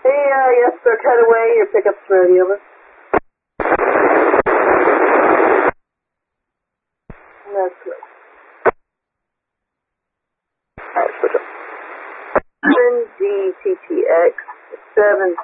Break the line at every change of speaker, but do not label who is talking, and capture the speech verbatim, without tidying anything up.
uh, yes, sir, cut away. Your pickup's ready, over. That's good.
Alright, switch up.
seven D T T X, seven